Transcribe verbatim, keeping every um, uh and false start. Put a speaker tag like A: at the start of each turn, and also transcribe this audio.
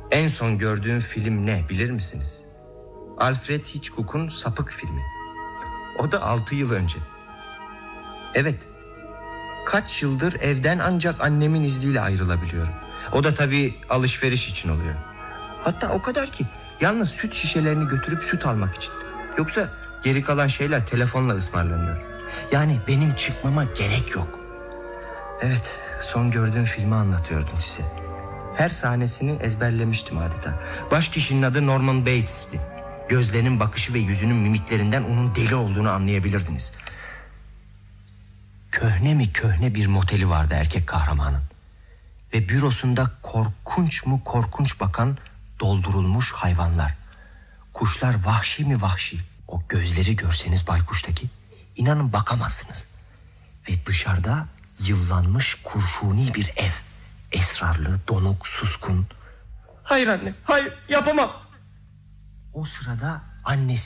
A: En son gördüğüm film ne bilir misiniz? Alfred Hitchcock'un Sapık filmi. O da altı yıl önce. Evet. Kaç yıldır evden ancak annemin izniyle ayrılabiliyorum. O da tabii alışveriş için oluyor. Hatta o kadar ki yalnız süt şişelerini götürüp süt almak için. Yoksa geri kalan şeyler telefonla ısmarlanıyor. Yani benim çıkmama gerek yok. Evet, son gördüğüm filmi anlatıyordum size. Her sahnesini ezberlemiştim adeta. Baş kişinin adı Norman Bates'ti. Gözlerinin bakışı ve yüzünün mimiklerinden onun deli olduğunu anlayabilirdiniz. Köhne mi köhne bir moteli vardı erkek kahramanın. Ve bürosunda korkunç mu korkunç bakan doldurulmuş hayvanlar. Kuşlar vahşi mi vahşi. O gözleri görseniz baykuştaki, inanın bakamazsınız. Ve dışarıda yıllanmış kurşuni bir ev. Esrarlı, donuk, suskun. Hayır anne, hayır, yapamam. O sırada annesi